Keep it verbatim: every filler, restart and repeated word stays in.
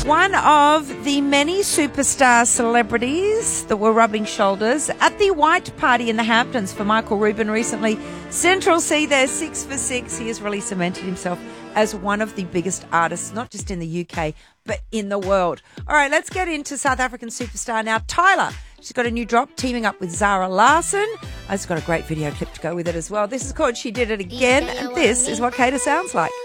One of the many superstar celebrities that were rubbing shoulders at the white party in the Hamptons for Michael Rubin recently. Central C there, six for six. He has really cemented himself as one of the biggest artists, not just in the U K, but in the world. All right, let's get into South African superstar now, Tyla. She's got a new drop teaming up with Zara Larsson. It's got a great video clip to go with it as well. This is called She Did It Again, and this is what Kata sounds like.